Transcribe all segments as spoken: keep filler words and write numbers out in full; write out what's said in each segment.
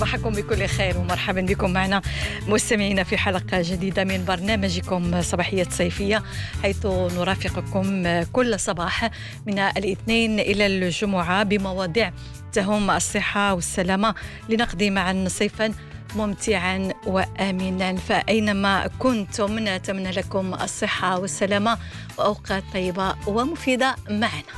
صباحكم بكل خير ومرحبا بكم معنا مستمعينا في حلقة جديدة من برنامجكم صباحية صيفية، حيث نرافقكم كل صباح من الاثنين إلى الجمعة بمواضيع تهم الصحة والسلامة، لنقضي معا صيفا ممتعا وآمنا. فأينما كنتم نتمنى لكم الصحة والسلامة وأوقات طيبة ومفيدة معنا.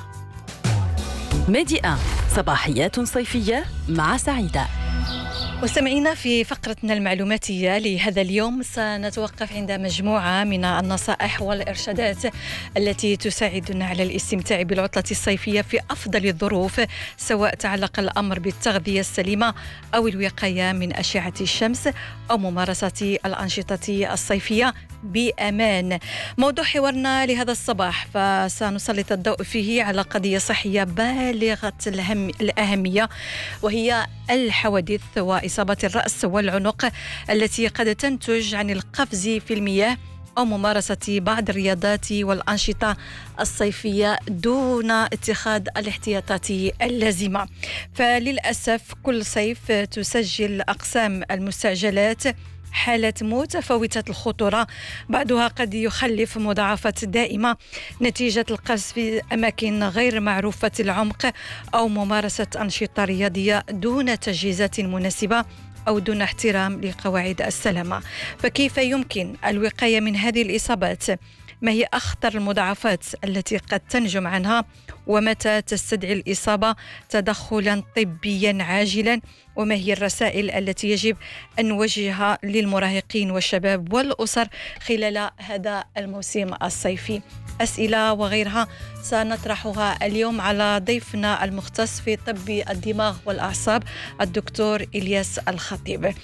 ميديا صباحيات صيفية مع سعيدة. مستمعينا، في فقرتنا المعلوماتية لهذا اليوم سنتوقف عند مجموعة من النصائح والإرشادات التي تساعدنا على الاستمتاع بالعطلة الصيفية في أفضل الظروف، سواء تعلق الأمر بالتغذية السليمة أو الوقاية من أشعة الشمس أو ممارسة الأنشطة الصيفية بأمان. موضوع حوارنا لهذا الصباح فسنسلط الضوء فيه على قضية صحية بالغة الهم الأهمية، وهي الحوادث وإصابة الرأس والعنق التي قد تنتج عن القفز في المياه أو ممارسة بعض الرياضات والأنشطة الصيفية دون اتخاذ الاحتياطات اللازمة. فللأسف كل صيف تسجل أقسام المستعجلات حالات متفاوتة الخطورة، بعضها قد يخلف مضاعفات دائمة نتيجة القفز في أماكن غير معروفة العمق أو ممارسة أنشطة رياضية دون تجهيزات مناسبة أو دون احترام لقواعد السلامة. فكيف يمكن الوقاية من هذه الإصابات؟ ما هي أخطر المضاعفات التي قد تنجم عنها؟ ومتى تستدعي الإصابة تدخلا طبيا عاجلا؟ وما هي الرسائل التي يجب أن نوجهها للمراهقين والشباب والأسر خلال هذا الموسم الصيفي؟ أسئلة وغيرها سنطرحها اليوم على ضيفنا المختص في طب الدماغ والأعصاب الدكتور إلياس الخطيب.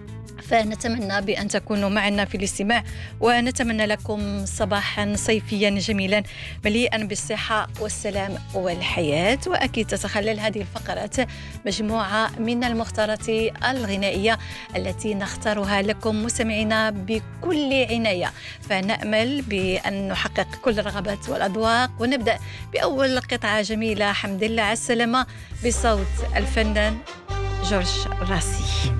فنتمنى بأن تكونوا معنا في الاستماع، ونتمنى لكم صباحا صيفيا جميلا مليئا بالصحة والسلام والحياة. وأكيد تتخلل هذه الفقرات مجموعة من المختارات الغنائية التي نختارها لكم مستمعينا بكل عناية، فنأمل بأن نحقق كل الرغبات والأذواق. ونبدأ بأول قطعة جميلة، حمد لله على السلامة، بصوت الفنان جورج راسي.